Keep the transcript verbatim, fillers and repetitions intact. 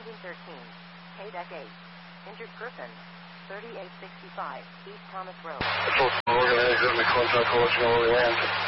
Ending thirteen. K-Deck eight. Injured person. thirty-eight sixty-five. East Thomas Road. Full organizer, my contact, I'll let you know where we land.